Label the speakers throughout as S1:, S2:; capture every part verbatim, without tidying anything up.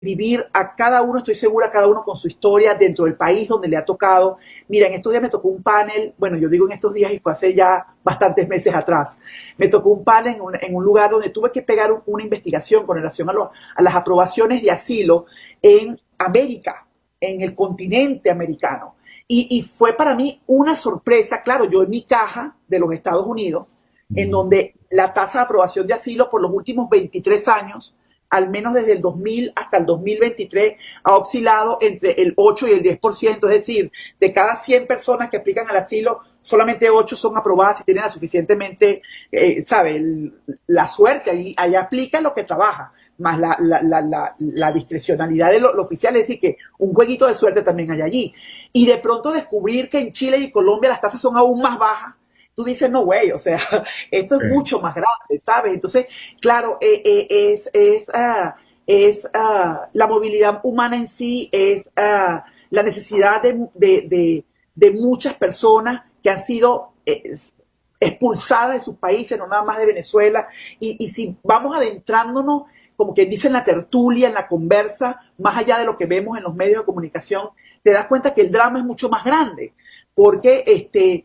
S1: vivir a cada uno, estoy segura, cada uno con su historia dentro del país donde le ha tocado. Mira, en estos días me tocó un panel, bueno, yo digo en estos días y fue hace ya bastantes meses atrás, me tocó un panel en un, en un lugar donde tuve que pegar un, una investigación con relación a, lo, a las aprobaciones de asilo en América, en el continente americano. Y, y fue para mí una sorpresa, claro, yo en mi caja de los Estados Unidos, en donde la tasa de aprobación de asilo por los últimos veintitrés años, al menos desde el dos mil hasta el dos mil veintitrés, ha oscilado entre el ocho y el diez por ciento, es decir, de cada cien personas que aplican al asilo, solamente ocho son aprobadas y tienen la suficientemente, eh, ¿sabe? El, la suerte, ahí, ahí aplica lo que trabaja, más la, la, la, la, la discrecionalidad de lo, lo oficial, es decir, que un jueguito de suerte también hay allí. Y de pronto descubrir que en Chile y Colombia las tasas son aún más bajas, tú dices, no, güey, o sea, esto es
S2: Sí.
S1: mucho más grande, ¿sabes? Entonces, claro, eh, eh, es, es, uh, es uh, la movilidad humana en sí, es uh, la necesidad de, de, de, de muchas personas que han sido eh, expulsadas de sus países, no nada más de Venezuela, y, y si vamos adentrándonos, como que dice en la tertulia, en la conversa, más allá de lo que vemos en los medios de comunicación, te das cuenta que el drama es mucho más grande, porque este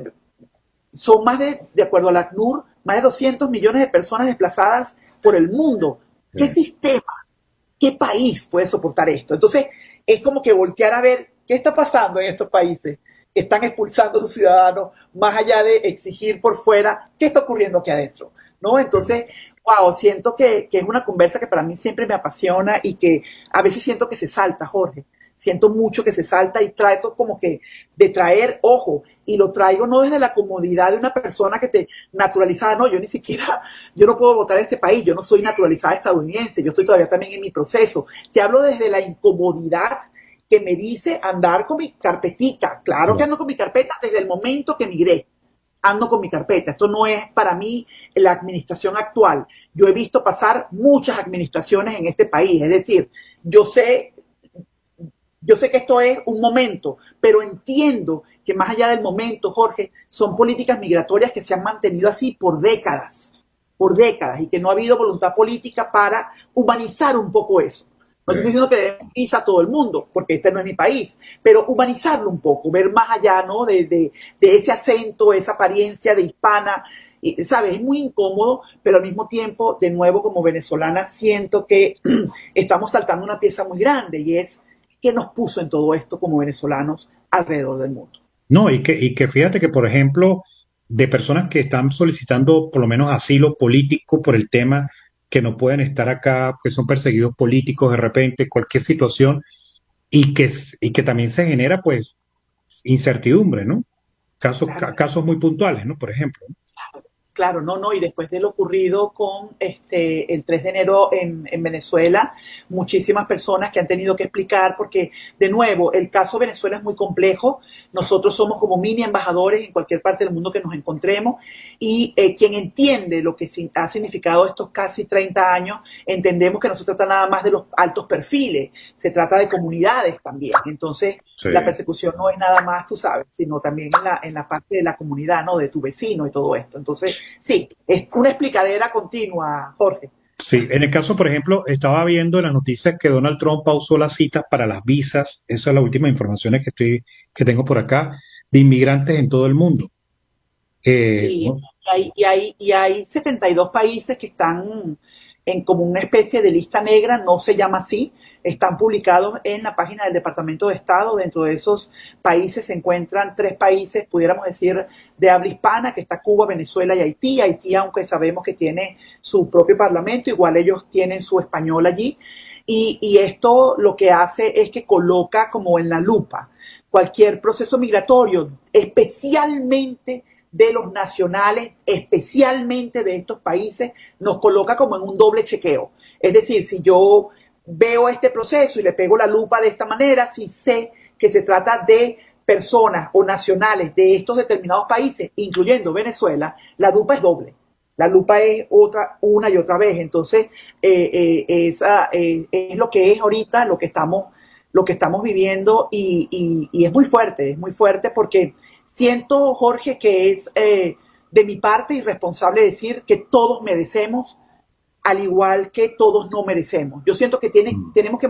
S1: son más de, de acuerdo a la ACNUR, más de doscientos millones de personas desplazadas por el mundo. ¿Qué
S2: Sí.
S1: sistema, qué país puede soportar esto? Entonces, es como que voltear a ver qué está pasando en estos países que están expulsando a sus ciudadanos, más allá de exigir por fuera qué está ocurriendo aquí adentro, ¿no? Entonces, wow, siento que, que es una conversa que para mí siempre me apasiona y que a veces siento que se salta, Jorge. Siento mucho que se salta y trato como que de traer, ojo, y lo traigo no desde la comodidad de una persona que te naturalizada, no, yo ni siquiera, yo no puedo votar en este país, yo no soy naturalizada estadounidense, yo estoy todavía también en mi proceso. Te hablo desde la incomodidad que me dice andar con mi carpetica. Claro que
S2: Claro.
S1: ando con mi carpeta desde el momento que migré, ando con mi carpeta. Esto no es para mí la administración actual. Yo he visto pasar muchas administraciones en este país, es decir, yo sé yo sé que esto es un momento, pero entiendo que más allá del momento, Jorge, son políticas migratorias que se han mantenido así por décadas, por décadas, y que no ha habido voluntad política para humanizar un poco eso. No estoy
S2: Sí.
S1: diciendo que debemos ir a todo el mundo, porque este no es mi país, pero humanizarlo un poco, ver más allá, ¿no? De, de, de ese acento, esa apariencia de hispana, y, ¿sabes? Es muy incómodo, pero al mismo tiempo, de nuevo, como venezolana, siento que estamos saltando una pieza muy grande, y es qué nos puso en todo esto como venezolanos alrededor del mundo.
S2: No, y que, y que fíjate que, por ejemplo, de personas que están solicitando por lo menos asilo político por el tema que no pueden estar acá, que son perseguidos políticos de repente, cualquier situación, y que, s- y que también se genera, pues, incertidumbre, ¿no? Casos, ca-
S1: Claro.
S2: casos muy puntuales, ¿no? Por ejemplo.
S1: Claro, no, no, y después de lo ocurrido con este el tres de enero en, en Venezuela, muchísimas personas que han tenido que explicar, porque de nuevo, el caso de Venezuela es muy complejo, nosotros somos como mini embajadores en cualquier parte del mundo que nos encontremos, y eh, quien entiende lo que ha significado estos casi treinta años, entendemos que no se trata nada más de los altos perfiles, se trata de comunidades también, entonces
S2: Sí.
S1: la persecución no es nada más, tú sabes, sino también en la, en la parte de la comunidad, ¿no? De tu vecino y todo esto. Entonces, sí, es una explicadera continua, Jorge.
S2: Sí, en el caso, por ejemplo, estaba viendo en las noticias que Donald Trump pausó las citas para las visas, esa es la última información que estoy, que tengo por acá, de inmigrantes en todo el mundo. Eh,
S1: Sí,
S2: ¿no?
S1: y hay, y hay, y hay setenta y dos países que están en como una especie de lista negra, no se llama así, están publicados en la página del Departamento de Estado. Dentro de esos países se encuentran tres países, pudiéramos decir, de habla hispana, que está Cuba, Venezuela y Haití. Haití, aunque sabemos que tiene su propio parlamento, igual ellos tienen su español allí. Y, y esto lo que hace es que coloca como en la lupa cualquier proceso migratorio, especialmente de los nacionales, especialmente de estos países, nos coloca como en un doble chequeo. Es decir, si yo veo este proceso y le pego la lupa de esta manera, si sé que se trata de personas o nacionales de estos determinados países, incluyendo Venezuela, la lupa es doble. La lupa es otra, una y otra vez. Entonces, eh, eh, esa, eh, es lo que es ahorita, lo que estamos, lo que estamos viviendo, y, y, y es muy fuerte, es muy fuerte porque siento, Jorge, que es eh, de mi parte irresponsable decir que todos merecemos al igual que todos no merecemos. Yo siento que tiene,
S3: Mm.
S1: tenemos que